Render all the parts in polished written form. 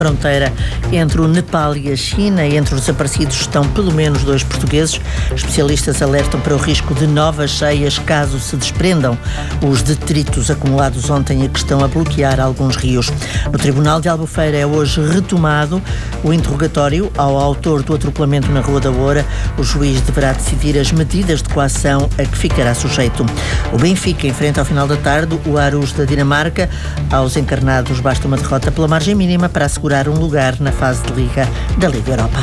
Fronteira entre o Nepal e a China. Entre os desaparecidos estão pelo menos 2 portugueses. Especialistas alertam para o risco de novas cheias caso se desprendam os detritos acumulados ontem e que estão a bloquear alguns rios. No Tribunal de Albufeira é hoje retomado o interrogatório ao autor do atropelamento na Rua da Oura. O juiz deverá decidir as medidas de coação a que ficará sujeito. O Benfica enfrenta ao final da tarde o Aarhus da Dinamarca. Aos encarnados basta uma derrota pela margem mínima para assegurar um lugar na fase de Liga da Liga Europa.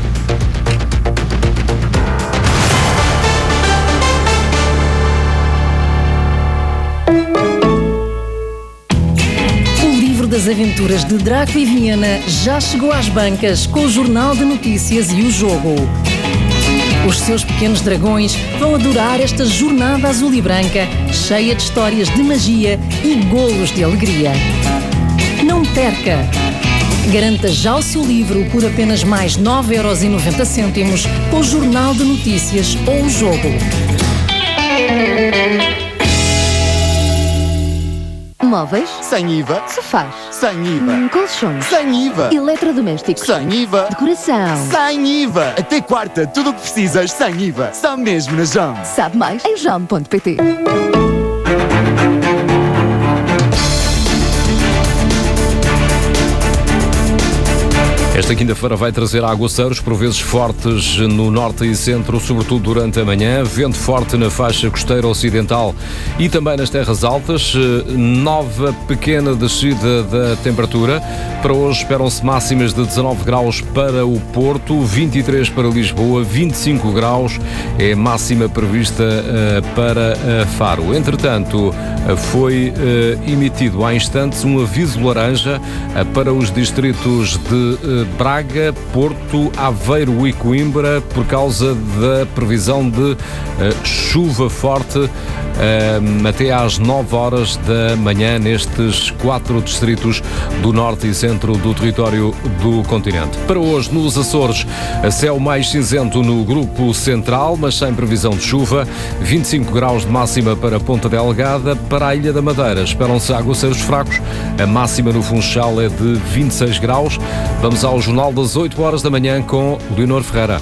O livro das aventuras de Draco e Viena já chegou às bancas com o Jornal de Notícias e o Jogo. Os seus pequenos dragões vão adorar esta jornada azul e branca, cheia de histórias de magia e golos de alegria. Não perca! Garanta já o seu livro por apenas mais 9,90€ com o Jornal de Notícias ou o Jogo. Móveis? Sem IVA. Sofás? Sem IVA. Colchões? Sem IVA. Eletrodomésticos? Sem IVA. Decoração? Sem IVA. Até quarta, tudo o que precisas sem IVA. Só mesmo na JOM. Sabe mais em JOM.pt. Esta quinta-feira vai trazer aguaceiros, por vezes fortes no norte e centro, sobretudo durante a manhã. Vento forte na faixa costeira ocidental e também nas terras altas. Nova pequena descida da temperatura. Para hoje esperam-se máximas de 19 graus para o Porto, 23 para Lisboa, 25 graus é a máxima prevista para Faro. Entretanto, foi emitido há instantes um aviso laranja para os distritos de Braga, Porto, Aveiro e Coimbra por causa da previsão de chuva forte até às 9 horas da manhã nestes 4 distritos do norte e centro do território do continente. Para hoje, nos Açores, céu mais cinzento no grupo central, mas sem previsão de chuva, 25 graus de máxima para Ponta Delgada. Para a Ilha da Madeira, esperam-se aguaceiros fracos, a máxima no Funchal é de 26 graus. Vamos ao Jornal das 8 horas da manhã com Leonor Ferreira.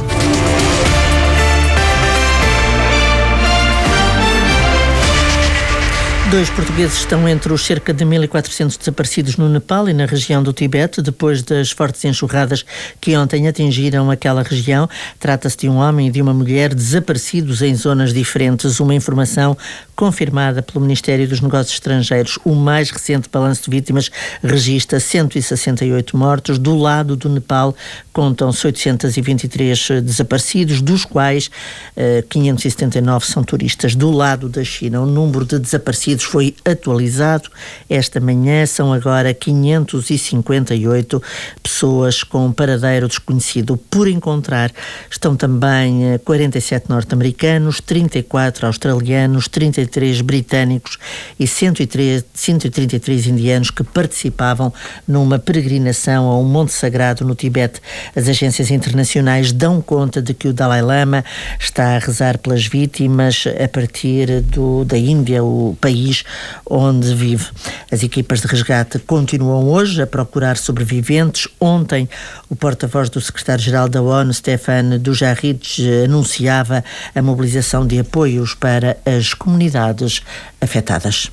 2 portugueses estão entre os cerca de 1.400 desaparecidos no Nepal e na região do Tibete, depois das fortes enxurradas que ontem atingiram aquela região. Trata-se de um homem e de uma mulher desaparecidos em zonas diferentes. Uma informação confirmada pelo Ministério dos Negócios Estrangeiros. O mais recente balanço de vítimas registra 168 mortos. Do lado do Nepal, contam-se 823 desaparecidos, dos quais 579 são turistas. Do lado da China, o número de desaparecidos foi atualizado esta manhã. São agora 558 pessoas com paradeiro desconhecido por encontrar. Estão também 47 norte-americanos, 34 australianos, 33 britânicos e 133 indianos que participavam numa peregrinação ao Monte Sagrado no Tibete. As agências internacionais dão conta de que o Dalai Lama está a rezar pelas vítimas a partir da Índia, o país onde vive. As equipas de resgate continuam hoje a procurar sobreviventes. Ontem, o porta-voz do secretário-geral da ONU, Stefan Dujarric, anunciava a mobilização de apoios para as comunidades afetadas.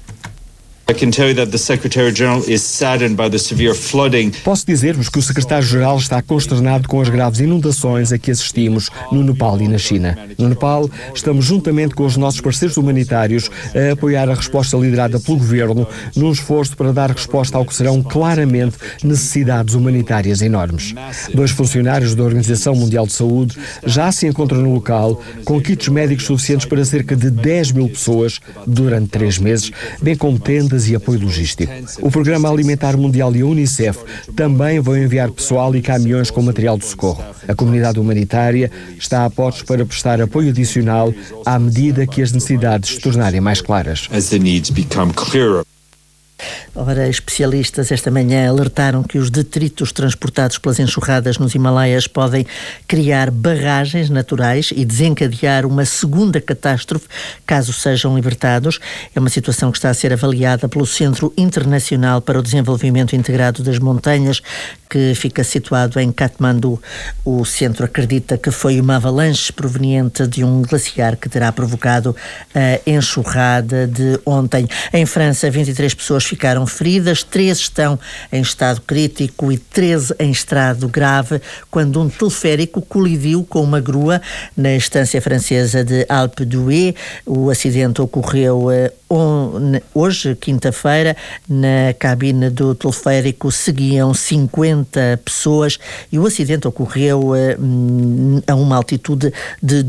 Posso dizer-vos que o secretário-geral está consternado com as graves inundações a que assistimos no Nepal e na China. No Nepal, estamos juntamente com os nossos parceiros humanitários a apoiar a resposta liderada pelo governo num esforço para dar resposta ao que serão claramente necessidades humanitárias enormes. 2 funcionários da Organização Mundial de Saúde já se encontram no local com kits médicos suficientes para cerca de 10 mil pessoas durante 3 meses, bem como tendas e apoio logístico. O Programa Alimentar Mundial e a Unicef também vão enviar pessoal e caminhões com material de socorro. A comunidade humanitária está a postos para prestar apoio adicional à medida que as necessidades se tornarem mais claras. Ora, especialistas esta manhã alertaram que os detritos transportados pelas enxurradas nos Himalaias podem criar barragens naturais e desencadear uma segunda catástrofe, caso sejam libertados. É uma situação que está a ser avaliada pelo Centro Internacional para o Desenvolvimento Integrado das Montanhas, que fica situado em Katmandu. O centro acredita que foi uma avalanche proveniente de um glaciar que terá provocado a enxurrada de ontem. Em França, 23 pessoas ficaram feridas, 3 estão em estado crítico e 13 em estado grave, quando um teleférico colidiu com uma grua na estância francesa de Alpe d'Huez. O acidente ocorreu hoje, quinta-feira. Na cabine do teleférico seguiam 50 pessoas e o acidente ocorreu a uma altitude de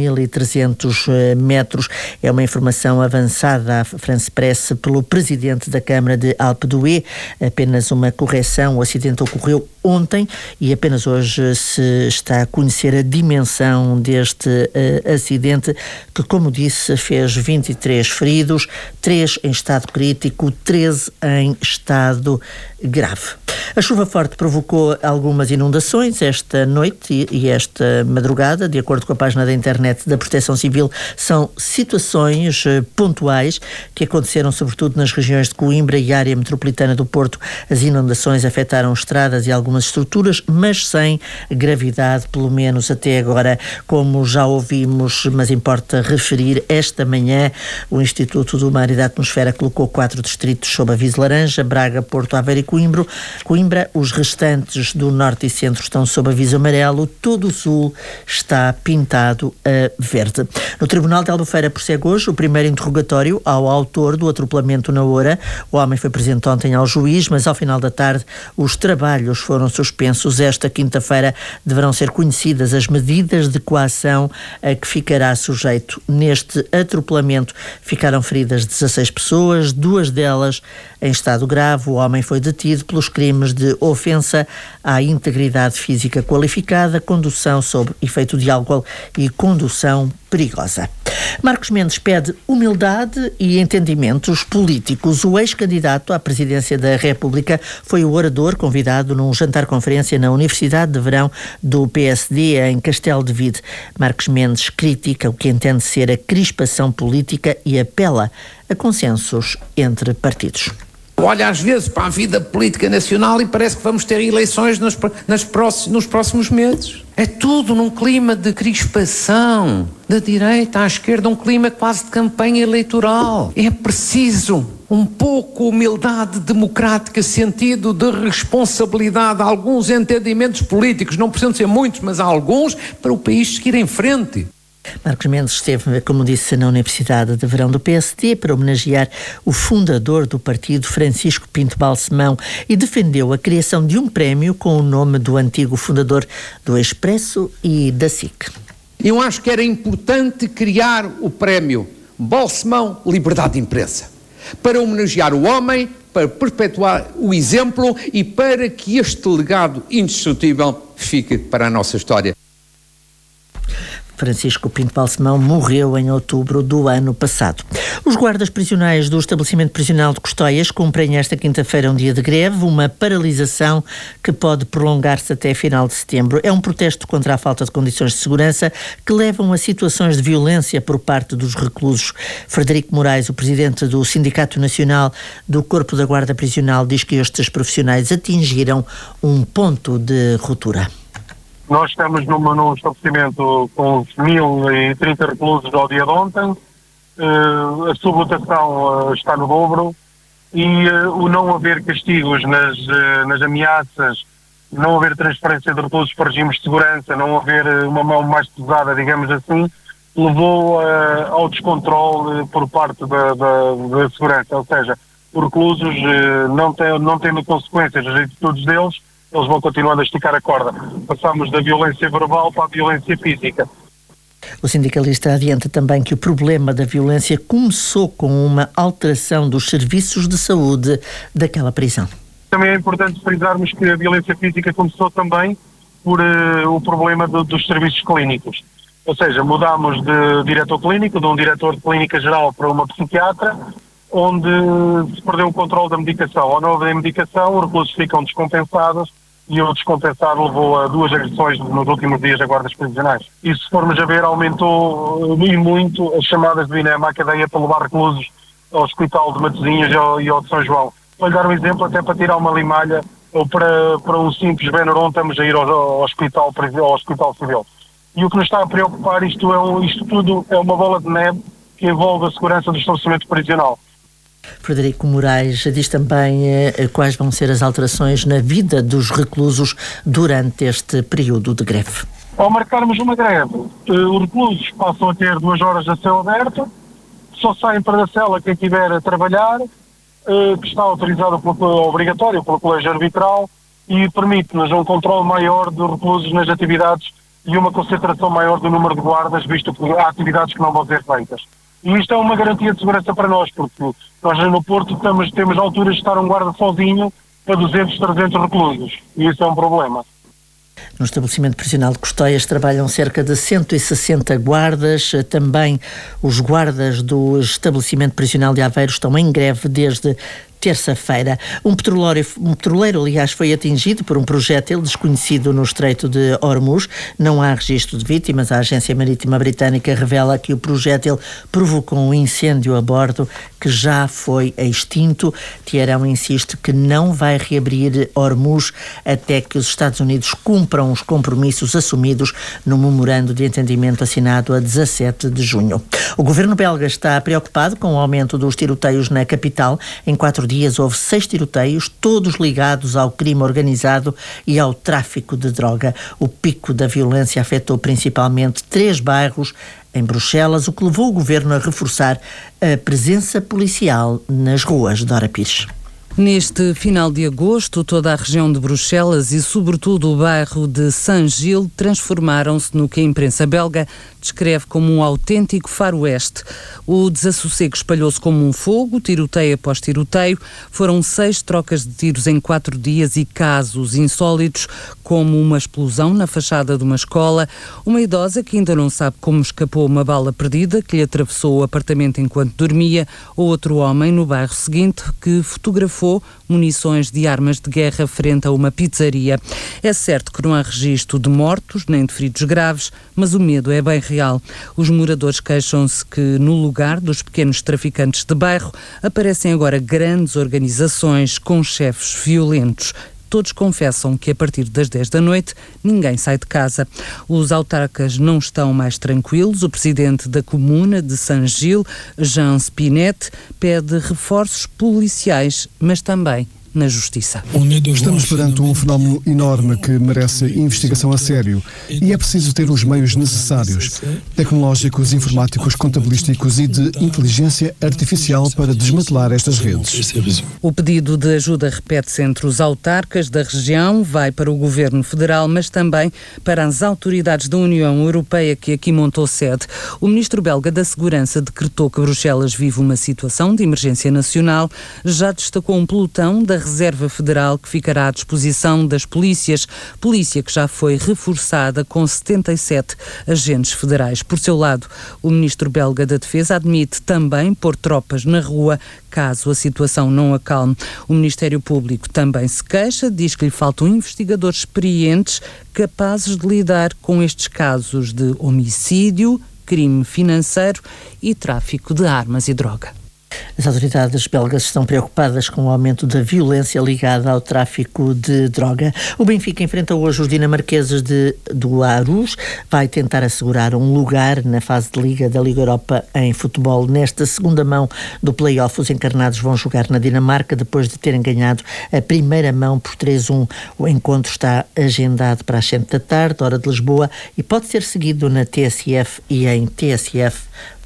2.300 metros. É uma informação avançada à France Press pelo presidente da Câmara de Alpe d'Huez. Apenas uma correção: o acidente ocorreu ontem e apenas hoje se está a conhecer a dimensão deste acidente, que, como disse, fez 23 feridos, 3 em estado crítico, 13 em estado grave. A chuva forte provocou algumas inundações esta noite e esta madrugada. De acordo com a página da internet da Proteção Civil, são situações pontuais que aconteceram sobretudo nas regiões de Coimbra e área metropolitana do Porto. As inundações afetaram estradas e algumas estruturas, mas sem gravidade, pelo menos até agora. Como já ouvimos, mas importa referir, esta manhã o Instituto do Mar e da Atmosfera colocou 4 distritos sob aviso laranja: Braga, Porto, Aveiro e Coimbra. Os restantes do norte e centro estão sob aviso amarelo. Todo o sul está pintado a verde. No Tribunal de Albufeira prossegue hoje o primeiro interrogatório ao autor do atropelamento na Oura. O homem foi presente ontem ao juiz, mas ao final da tarde os trabalhos foram suspensos. Esta quinta-feira deverão ser conhecidas as medidas de coação a que ficará sujeito. Neste atropelamento ficaram feridas 16 pessoas, 2 delas em estado grave. O homem foi detido pelos crimes de ofensa à integridade física qualificada, condução sob efeito de álcool e condução perigosa. Marcos Mendes pede humildade e entendimentos políticos. O ex-candidato à presidência da República foi o orador convidado num jantar-conferência na Universidade de Verão do PSD em Castelo de Vide. Marcos Mendes critica o que entende ser a crispação política e apela a consensos entre partidos. Olha às vezes para a vida política nacional e parece que vamos ter eleições nos próximos meses. É tudo num clima de crispação, da direita à esquerda, um clima quase de campanha eleitoral. É preciso um pouco humildade democrática, sentido de responsabilidade, alguns entendimentos políticos, não precisam ser muitos, mas há alguns, para o país seguir em frente. Marcos Mendes esteve, como disse, na Universidade de Verão do PSD para homenagear o fundador do partido, Francisco Pinto Balsemão, e defendeu a criação de um prémio com o nome do antigo fundador do Expresso e da SIC. Eu acho que era importante criar o prémio Balsemão Liberdade de Imprensa, para homenagear o homem, para perpetuar o exemplo e para que este legado indestrutível fique para a nossa história. Francisco Pinto Balsemão morreu em outubro do ano passado. Os guardas prisionais do estabelecimento prisional de Custóias cumprem esta quinta-feira um dia de greve, uma paralisação que pode prolongar-se até final de setembro. É um protesto contra a falta de condições de segurança que levam a situações de violência por parte dos reclusos. Frederico Moraes, o presidente do Sindicato Nacional do Corpo da Guarda Prisional, diz que estes profissionais atingiram um ponto de ruptura. Nós estamos num estabelecimento com 1.030 reclusos ao dia de ontem, a sublotação está no dobro e o não haver castigos nas ameaças, não haver transferência de reclusos para regimes de segurança, não haver uma mão mais pesada, digamos assim, levou ao descontrole por parte da segurança. Ou seja, os reclusos não tendo consequências das atitudes deles, eles vão continuando a esticar a corda. Passamos da violência verbal para a violência física. O sindicalista adianta também que o problema da violência começou com uma alteração dos serviços de saúde daquela prisão. Também é importante frisarmos que a violência física começou também por o problema dos serviços clínicos. Ou seja, mudámos de diretor clínico, de um diretor de clínica geral para uma psiquiatra, onde se perdeu o controle da medicação. Ao não haver medicação, os reclusos ficam descompensados e o descompensado levou a 2 agressões nos últimos dias a guardas prisionais. E se formos a ver, aumentou muito as chamadas do INEM à cadeia para levar reclusos ao Hospital de Matosinhos e ao de São João. Para lhe dar um exemplo, até para tirar uma limalha ou para um simples Benuron, estamos a ir ao hospital civil. E o que nos está a preocupar, isto tudo é uma bola de neve que envolve a segurança do estabelecimento prisional. Frederico Moraes diz também quais vão ser as alterações na vida dos reclusos durante este período de greve. Ao marcarmos uma greve, os reclusos passam a ter 2 horas de céu aberto, só saem para a cela quem estiver a trabalhar, que está autorizado, obrigatório pelo colégio arbitral, e permite-nos um controle maior dos reclusos nas atividades e uma concentração maior do número de guardas, visto que há atividades que não vão ser feitas. E isto é uma garantia de segurança para nós, porque nós no Porto temos alturas de estar um guarda sozinho para 200, 300 reclusos, e isso é um problema. No estabelecimento prisional de Costeias trabalham cerca de 160 guardas. Também os guardas do estabelecimento prisional de Aveiro estão em greve desde terça-feira. Um petroleiro, aliás, foi atingido por um projétil desconhecido no Estreito de Hormuz. Não há registro de vítimas. A Agência Marítima Britânica revela que o projétil provocou um incêndio a bordo que já foi extinto. Teherão insiste que não vai reabrir Hormuz até que os Estados Unidos cumpram os compromissos assumidos no memorando de entendimento assinado a 17 de junho. O governo belga está preocupado com o aumento dos tiroteios na capital. Em 4 dias houve 6 tiroteios, todos ligados ao crime organizado e ao tráfico de droga. O pico da violência afetou principalmente 3 bairros em Bruxelas, o que levou o governo a reforçar a presença policial nas ruas. Dora Pires. Neste final de agosto, toda a região de Bruxelas e, sobretudo, o bairro de Saint-Gilles transformaram-se no que a imprensa belga descreve como um autêntico faroeste. O desassossego espalhou-se como um fogo, tiroteio após tiroteio. Foram 6 trocas de tiros em 4 dias e casos insólitos, como uma explosão na fachada de uma escola, uma idosa que ainda não sabe como escapou uma bala perdida que lhe atravessou o apartamento enquanto dormia, ou outro homem no bairro seguinte que fotografou munições de armas de guerra frente a uma pizzaria. É certo que não há registro de mortos nem de feridos graves, mas o medo é bem real. Os moradores queixam-se que no lugar dos pequenos traficantes de bairro aparecem agora grandes organizações com chefes violentos. Todos confessam que a partir das 10 da noite ninguém sai de casa. Os autarcas não estão mais tranquilos. O presidente da comuna de Saint-Gilles, Jean Spinet, pede reforços policiais, mas também na justiça. Estamos perante um fenómeno enorme que merece investigação a sério e é preciso ter os meios necessários, tecnológicos, informáticos, contabilísticos e de inteligência artificial para desmantelar estas redes. O pedido de ajuda repete-se entre os autarcas da região, vai para o Governo Federal, mas também para as autoridades da União Europeia que aqui montou sede. O ministro belga da Segurança decretou que Bruxelas vive uma situação de emergência nacional, já destacou um pelotão da Reserva Federal que ficará à disposição das polícia que já foi reforçada com 77 agentes federais. Por seu lado, o ministro belga da Defesa admite também pôr tropas na rua caso a situação não acalme. O Ministério Público também se queixa, diz que lhe faltam investigadores experientes capazes de lidar com estes casos de homicídio, crime financeiro e tráfico de armas e droga. As autoridades belgas estão preocupadas com o aumento da violência ligada ao tráfico de droga. O Benfica enfrenta hoje os dinamarqueses do Aarhus. Vai tentar assegurar um lugar na fase de Liga da Liga Europa em futebol. Nesta segunda mão do play-off, os encarnados vão jogar na Dinamarca depois de terem ganhado a primeira mão por 3-1. O encontro está agendado para as 7 da tarde, hora de Lisboa, e pode ser seguido na TSF e em tsf.pt.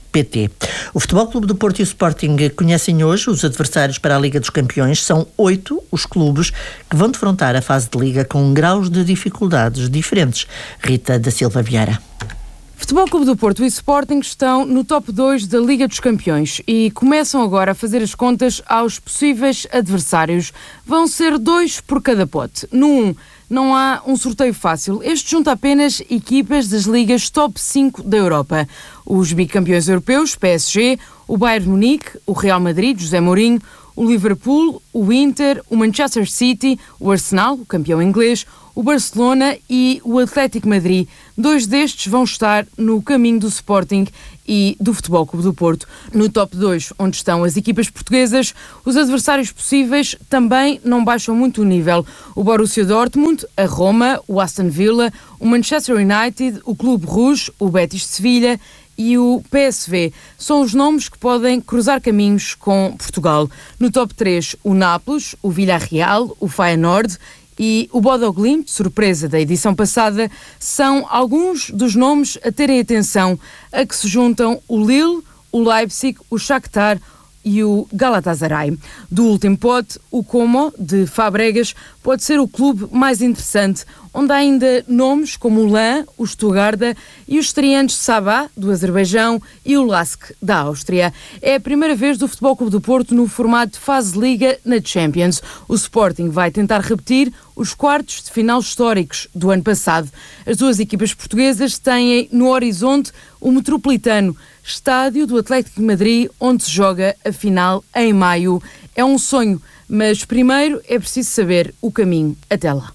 O Futebol Clube do Porto e o Sporting conhecem hoje os adversários para a Liga dos Campeões. São 8 os clubes que vão defrontar a fase de Liga com graus de dificuldades diferentes. Rita da Silva Vieira. Futebol Clube do Porto e Sporting estão no top 2 da Liga dos Campeões e começam agora a fazer as contas aos possíveis adversários. Vão ser 2 por cada pote. No 1, não há um sorteio fácil. Este junta apenas equipas das ligas top 5 da Europa. Os bicampeões europeus, PSG, o Bayern Munique, o Real Madrid, José Mourinho, o Liverpool, o Inter, o Manchester City, o Arsenal, o campeão inglês, o Barcelona e o Atlético Madrid. 2 destes vão estar no caminho do Sporting e do Futebol Clube do Porto. No top 2, onde estão as equipas portuguesas, os adversários possíveis também não baixam muito o nível. O Borussia Dortmund, a Roma, o Aston Villa, o Manchester United, o Clube Rouge, o Betis de Sevilha e o PSV. São os nomes que podem cruzar caminhos com Portugal. No top 3, o Nápoles, o Villarreal, o Feyenoord e o Bodo Glimt, surpresa da edição passada, são alguns dos nomes a terem atenção, a que se juntam o Lille, o Leipzig, o Shakhtar e o Galatasaray. Do último pote, o Como, de Fabregas, pode ser o clube mais interessante, onde há ainda nomes como o LAN, o Stuttgart e os estreantes Sabah, do Azerbaijão, e o LASK, da Áustria. É a primeira vez do Futebol Clube do Porto no formato de fase de Liga na Champions. O Sporting vai tentar repetir os quartos de final históricos do ano passado. As duas equipas portuguesas têm no horizonte o Metropolitano, estádio do Atlético de Madrid, onde se joga a final em maio. É um sonho, mas primeiro é preciso saber o caminho até lá.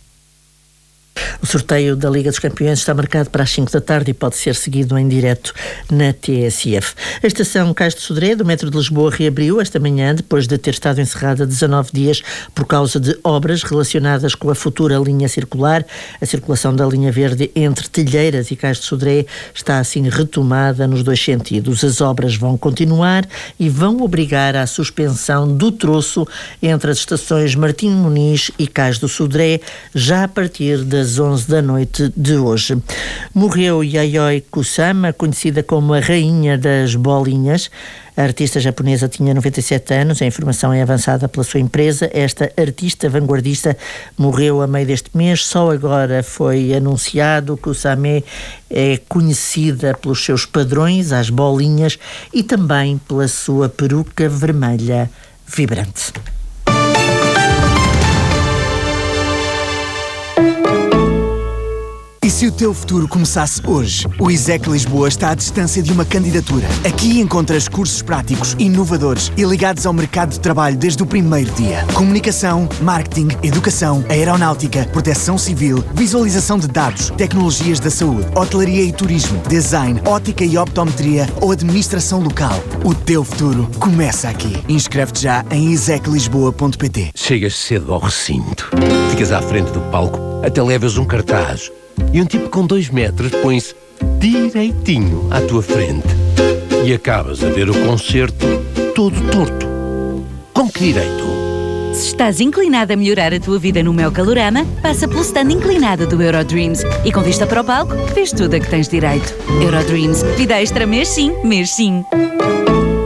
O sorteio da Liga dos Campeões está marcado para as 5 da tarde e pode ser seguido em direto na TSF. A estação Cais de Sodré, do metro de Lisboa, reabriu esta manhã, depois de ter estado encerrada 19 dias por causa de obras relacionadas com a futura linha circular. A circulação da linha verde entre Telheiras e Cais de Sodré está assim retomada nos 2 sentidos. As obras vão continuar e vão obrigar à suspensão do troço entre as estações Martim Muniz e Cais do Sodré, já a partir das 11 da noite de hoje. Morreu Yayoi Kusama, conhecida como a rainha das bolinhas. A artista japonesa tinha 97 anos, a informação é avançada pela sua empresa. Esta artista vanguardista morreu a meio deste mês, só agora foi anunciado. Kusame é conhecida pelos seus padrões, as bolinhas, e também pela sua peruca vermelha vibrante. E se o teu futuro começasse hoje? O ISEC Lisboa está à distância de uma candidatura. Aqui encontras cursos práticos, inovadores e ligados ao mercado de trabalho desde o primeiro dia. Comunicação, marketing, educação, aeronáutica, proteção civil, visualização de dados, tecnologias da saúde, hotelaria e turismo, design, ótica e optometria ou administração local. O teu futuro começa aqui. Inscreve-te já em iseclisboa.pt. Chegas cedo ao recinto, ficas à frente do palco, até levas um cartaz. E um tipo com 2 metros põe-se direitinho à tua frente. E acabas a ver o concerto todo torto. Com que direito? Se estás inclinado a melhorar a tua vida no meu Calorama, passa pelo stand inclinado do Eurodreams. E com vista para o palco, vês tudo a que tens direito. Eurodreams. Vida extra mês sim, mês sim.